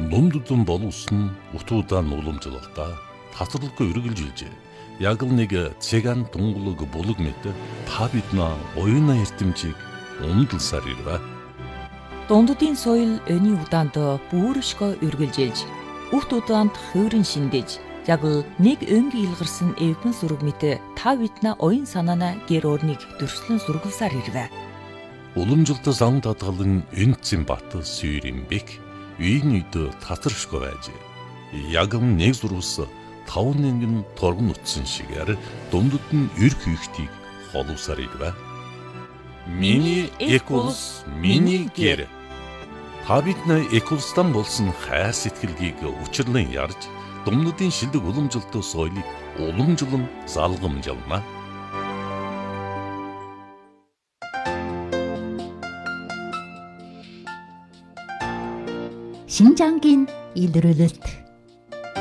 Дундудун боловсон утуудан уламжлалтаа тасралгүй үргэлжилжээ. Яг л нэг цэган тунгалаг булаг мэт та биднээ оюуна эрдэмжийг умдалсаар ирвэ. Дундудын соёл өний удаанд бүршгөө үргэлжилж, үхт удаанд хувирын шиндэж, яг л нэг өнгийн илгарсан эвгэн сүрэг мэт та биднээ оюун санаана гэр орныг дөрслөн сургалсаар ирвэ. Уламжлалт сан татгалан энцэн бат сүйрэмбек үйн үйд татаршгүй байж. Яг нэг зурвас 5 нэгэн торгон утсан шигээр дундад нь эрх ихтийг холовсаар ирвэ. Миний экулс, миний гэр. Та биднээ экулстан болсон хайр сэтгэлгийг учирлан ярьж, дундадын шилдэг уламжлалт соёлыг уламжлан залгамжлана. Шинжангийн илрүүлэлт